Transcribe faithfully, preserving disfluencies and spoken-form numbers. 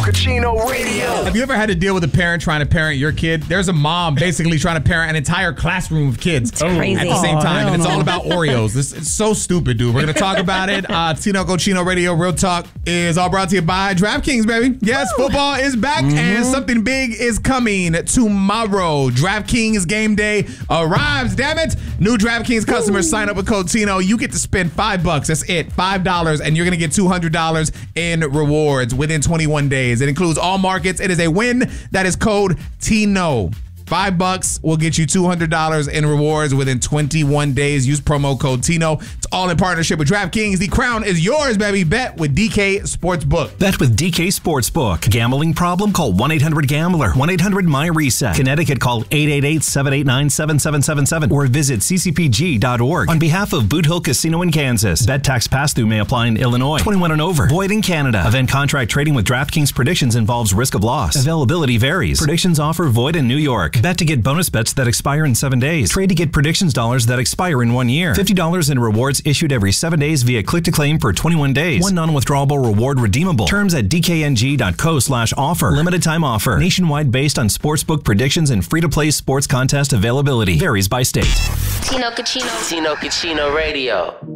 Kachino Radio. Have you ever had to deal with a parent trying to parent your kid? There's a mom basically trying to parent an entire classroom of kids It's crazy. at the same Oh, time, and it's no. all about Oreos. This is so stupid, dude. We're going to talk about it. Uh, Tino Cochino Radio Real Talk is all brought to you by DraftKings, baby. Yes, Woo. Football is back, mm-hmm. and something big is coming tomorrow. DraftKings game day arrives, damn it. New DraftKings customers Woo. sign up with code Tino. You get to spend five bucks. That's it, five dollars, and you're going to get two hundred dollars in rewards within twenty-one days. It includes all markets. It is a win. That is code Tino. Five bucks will get you two hundred dollars in rewards within twenty-one days. Use promo code Tino. It's all in partnership with DraftKings. The crown is yours, baby. Bet with D K Sportsbook. Bet with D K Sportsbook. Gambling problem? Call one eight hundred gambler. one eight hundred my reset. Connecticut, call eight eight eight, seven eight nine, seven seven seven seven or visit c c p g dot org. On behalf of Boot Hill Casino in Kansas, bet tax pass-through may apply in Illinois. twenty-one and over. Void in Canada. Event contract trading with DraftKings Predictions involves risk of loss. Availability varies. Predictions offer void in New York. Bet to get bonus bets that expire in seven days. Trade to get predictions dollars that expire in one year. fifty dollars in rewards issued every seven days via click-to-claim for twenty-one days. One non-withdrawable reward redeemable. Terms at d k n g dot co slash offer. Limited time offer. Nationwide based on sportsbook predictions and free-to-play sports contest availability. Varies by state. Tino Cochino. Tino Cochino Radio.